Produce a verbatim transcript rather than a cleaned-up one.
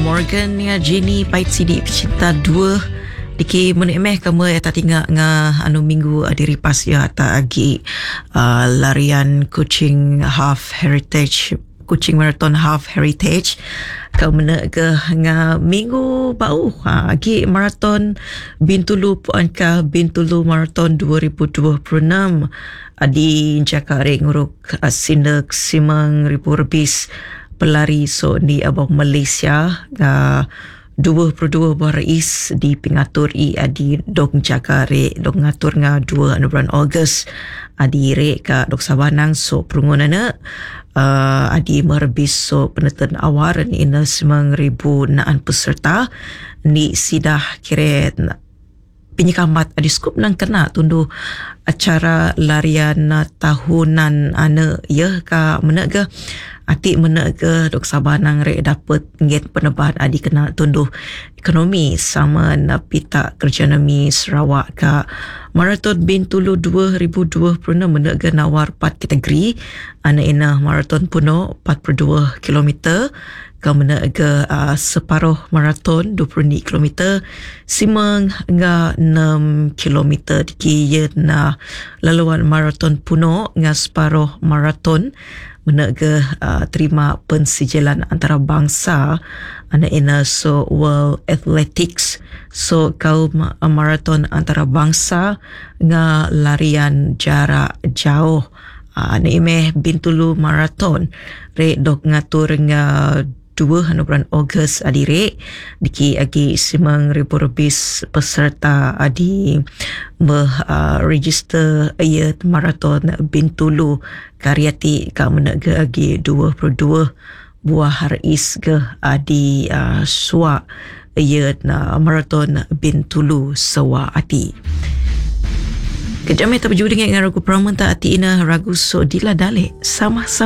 Morgan ya Jenny pait sidi cinta dua diki menemeh kamu ya tak tinggal nga anu minggu diri pas ya tak agi uh, larian kucing half heritage kucing marathon half heritage kau mena ke nga minggu bau ha agi marathon Bintulu puanka Bintulu marathon dua ribu dua puluh enam adi jakare nguruk sinek simang ribu rebis pelari so di abang Malaysia uh, dua puluh dua buah rais di pengatur i adi dong jakare dong ngatur nga dua bulan Ogos adi re ka dok Sabanang so perungunana uh, adi merebis so penentuan awal ni ina semang ribu naan peserta ni sidah kira penyekamat adi skup nang kena tundu acara larian tahunan ana ya ka mena ke ati mena ke dok Sabanang re dapat ngit penebahan adi kena tunduh ekonomi sama na pita kerja nami Sarawak ka marathon Bintulu dua ribu dua puluh enam mena ke nawar empat kategori ana ina marathon puno empat puluh dua kilometer ka mena ke uh, separuh marathon dua puluh dua kilometer simang nga enam kilometer diki na laluan marathon puno nga separuh marathon mena ke uh, terima pensijilan antarabangsa ana ina so World Athletics so kaum uh, marathon antarabangsa nga larian jarak jauh uh, ana imeh Bintulu marathon re dok ngatur nga dua bulan Ogos adire diki agi simang ribu rebis peserta adi me uh, register ayat marathon Bintulu karyati ka mena ge agi dua puluh dua buah rais ge adi uh, suak ayat na marathon Bintulu sawa ati kejame tak berjudi dengan ragu pramanta ati ina ragu so dila dale sama-sama